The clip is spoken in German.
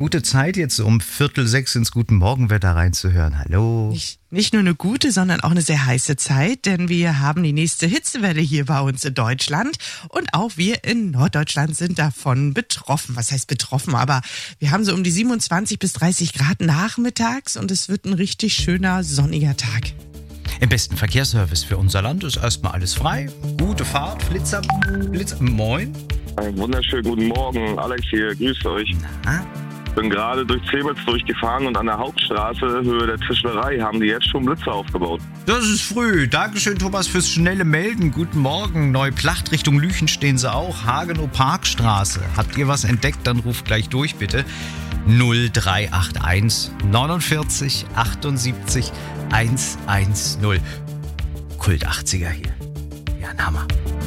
Gute Zeit, jetzt um 5:45 ins Guten Morgenwetter reinzuhören. Hallo. Nicht nur eine gute, sondern auch eine sehr heiße Zeit, denn wir haben die nächste Hitzewelle hier bei uns in Deutschland und auch wir in Norddeutschland sind davon betroffen. Was heißt betroffen? Aber wir haben so um die 27 bis 30 Grad nachmittags und es wird ein richtig schöner, sonniger Tag. Im besten Verkehrsservice für unser Land ist erstmal alles frei. Gute Fahrt, Flitzer, moin. Einen wunderschönen guten Morgen, Alex hier, grüßt euch. Na? Bin gerade durch Zebitz durchgefahren und an der Hauptstraße, Höhe der Tischlerei, haben die jetzt schon Blitze aufgebaut. Das ist früh. Dankeschön, Thomas, fürs schnelle Melden. Guten Morgen. Neuplacht Richtung Lüchen stehen sie auch. Hagenow Parkstraße. Habt ihr was entdeckt? Dann ruft gleich durch, bitte. 0381 49 78 110. Kult 80er hier. Ja, ein Hammer.